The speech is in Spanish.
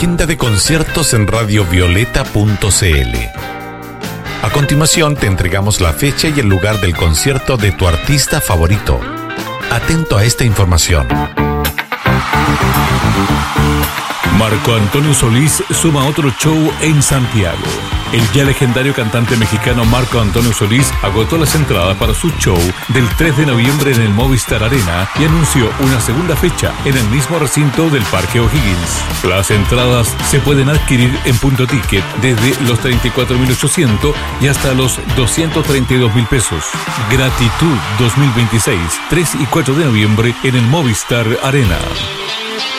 agenda de conciertos en radiovioleta.cl. A continuación te entregamos la fecha y el lugar del concierto de tu artista favorito. Atento a esta información. Marco Antonio Solís suma otro show en Santiago. El ya legendario cantante mexicano Marco Antonio Solís agotó las entradas para su show del 3 de noviembre en el Movistar Arena y anunció una segunda fecha en el mismo recinto del Parque O'Higgins. Las entradas se pueden adquirir en Punto Ticket desde los 34.800 y hasta los 232.000 pesos. Gratitud 2026, 3 y 4 de noviembre en el Movistar Arena.